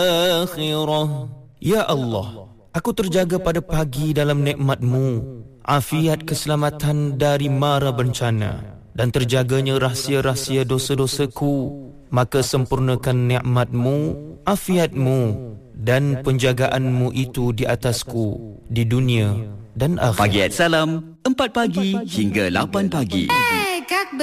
akhirah. Ya Allah, aku terjaga pada pagi dalam nikmat-Mu, afiat keselamatan dari mara bencana, dan terjaganya rahsia-rahsia dosa-dosaku. Maka sempurnakan nikmat-Mu, afiat-Mu dan penjagaan-Mu itu di atasku di dunia dan akhirat. Pagi Salam, 4 pagi hingga 8 pagi.